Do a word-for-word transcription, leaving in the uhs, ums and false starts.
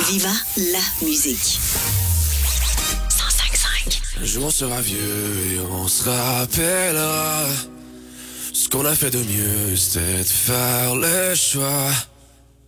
Viva la musique. cent cinq cinq. Un jour on sera vieux et on se rappellera. Ce qu'on a fait de mieux, c'était de faire le choix